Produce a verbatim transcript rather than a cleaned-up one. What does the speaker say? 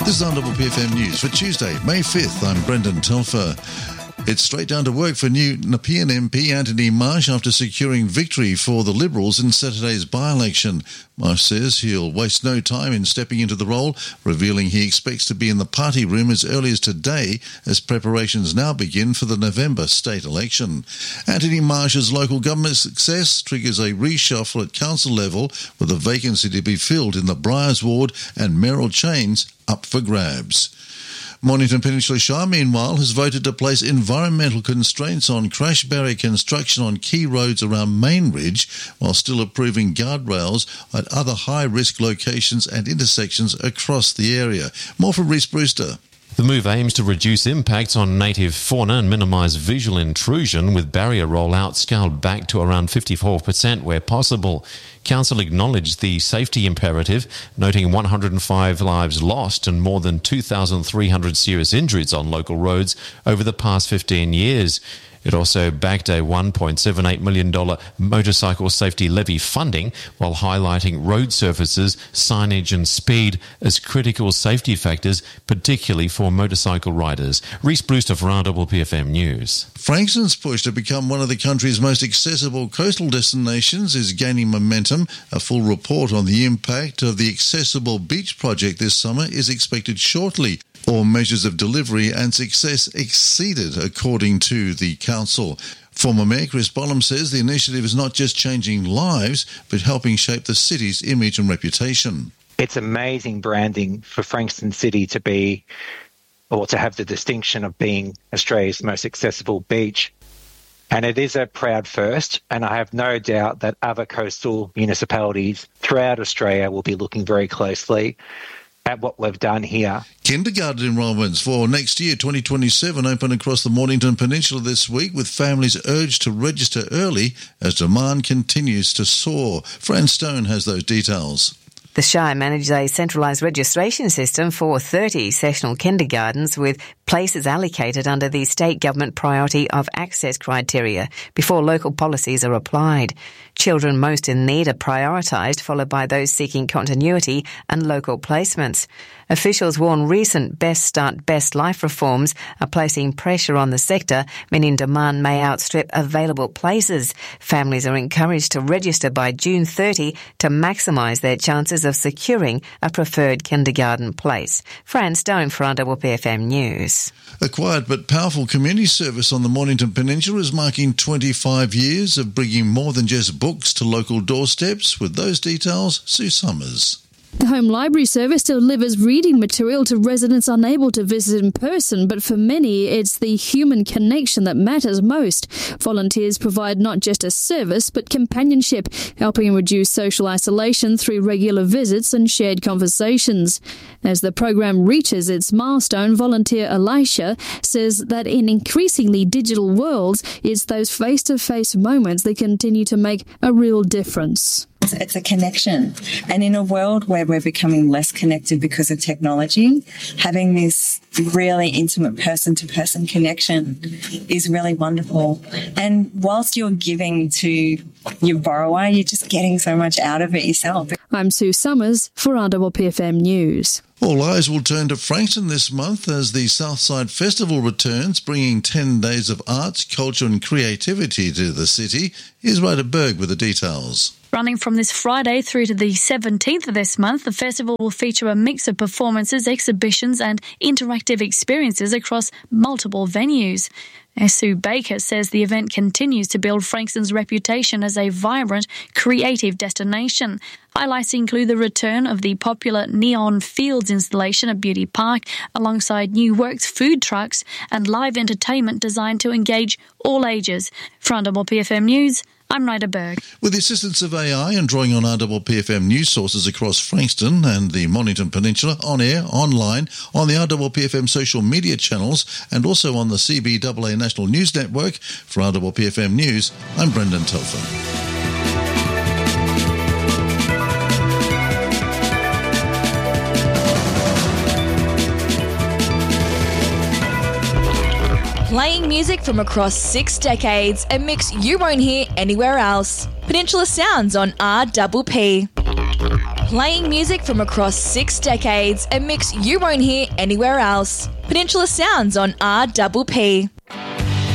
This is R P F M News for Tuesday, May fifth. I'm Brendan Telfer. It's straight down to work for new Nepean M P Anthony Marsh after securing victory for the Liberals in Saturday's by-election. Marsh says he'll waste no time in stepping into the role, revealing he expects to be in the party room as early as today as preparations now begin for the November state election. Anthony Marsh's local government success triggers a reshuffle at council level with a vacancy to be filled in the Briars Ward and Merrill Chains up for grabs. Mornington Peninsula Shire, meanwhile, has voted to place environmental constraints on crash barrier construction on key roads around Main Ridge, while still approving guardrails at other high-risk locations and intersections across the area. More from Reece Brewster. The move aims to reduce impacts on native fauna and minimise visual intrusion, with barrier rollout scaled back to around fifty-four percent where possible. Council acknowledged the safety imperative, noting one hundred five lives lost and more than two thousand three hundred serious injuries on local roads over the past fifteen years. It also backed a one point seven eight million dollars motorcycle safety levy funding, while highlighting road surfaces, signage and speed as critical safety factors, particularly for motorcycle riders. Reece Brewster for R P P F M News. Frankston's push to become one of the country's most accessible coastal destinations is gaining momentum. A full report on the impact of the Accessible Beach project this summer is expected shortly. All measures of delivery and success exceeded, according to the council. Former Mayor Chris Bolam says the initiative is not just changing lives, but helping shape the city's image and reputation. It's amazing branding for Frankston City to be, or to have the distinction of being Australia's most accessible beach. And it is a proud first, and I have no doubt that other coastal municipalities throughout Australia will be looking very closely at what we've done here. Kindergarten enrolments for next year, twenty twenty-seven, open across the Mornington Peninsula this week, with families urged to register early as demand continues to soar. Fran Stone has those details. The Shire manages a centralised registration system for thirty sessional kindergartens, with places allocated under the state government priority of access criteria before local policies are applied. Children most in need are prioritised, followed by those seeking continuity and local placements. Officials warn recent Best Start, Best Life reforms are placing pressure on the sector, meaning demand may outstrip available places. Families are encouraged to register by June thirtieth to maximise their chances of securing a preferred kindergarten place. Fran Stone for R P P F M News. A quiet but powerful community service on the Mornington Peninsula is marking twenty-five years of bringing more than just books to local doorsteps. With those details, Sue Summers. The Home Library Service delivers reading material to residents unable to visit in person, but for many, it's the human connection that matters most. Volunteers provide not just a service, but companionship, helping reduce social isolation through regular visits and shared conversations. As the program reaches its milestone, volunteer Elisha says that in increasingly digital worlds, it's those face-to-face moments that continue to make a real difference. It's a connection. And in a world where we're becoming less connected because of technology, having this really intimate person-to-person connection is really wonderful. And whilst you're giving to your borrower, you're just getting so much out of it yourself. I'm Sue Summers for R P P F M News. All eyes will turn to Frankston this month as the Southside Festival returns, bringing ten days of arts, culture and creativity to the city. Here's Ryder Berg with the details. Running from this Friday through to the seventeenth of this month, the festival will feature a mix of performances, exhibitions and interactive experiences across multiple venues. Sue Baker says the event continues to build Frankston's reputation as a vibrant, creative destination. Highlights include the return of the popular Neon Fields installation at Beauty Park, alongside new works, food trucks and live entertainment designed to engage all ages. For R P P F M News, I'm Ryder Berg. With the assistance of A I and drawing on R P P F M news sources across Frankston and the Mornington Peninsula, on air, online, on the R P P F M social media channels, and also on the C B A A National News Network. For R P P F M News, I'm Brendan Telfer. Playing music from across six decades, a mix you won't hear anywhere else. Peninsula Sounds on R P P. Playing music from across six decades, a mix you won't hear anywhere else. Peninsula Sounds on R P P.